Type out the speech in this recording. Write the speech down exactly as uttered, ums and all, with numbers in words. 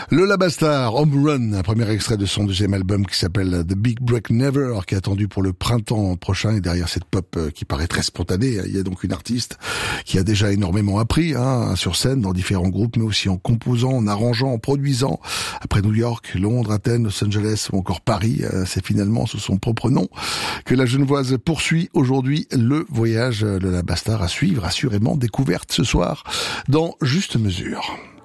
Lola Bastard, Home Run, un premier extrait de son deuxième album qui s'appelle The Big Break Never, qui est attendu pour le printemps prochain. Et derrière cette pop qui paraît très spontanée, il y a donc une artiste qui a déjà énormément appris hein, sur scène dans différents groupes, mais aussi en composant, en arrangeant, en produisant. Après New York, Londres, Athènes, Los Angeles ou encore Paris, c'est finalement sous son propre nom que la Genevoise poursuit aujourd'hui le voyage Lola Bastard à suivre, assurément découverte ce soir dans Juste Mesure.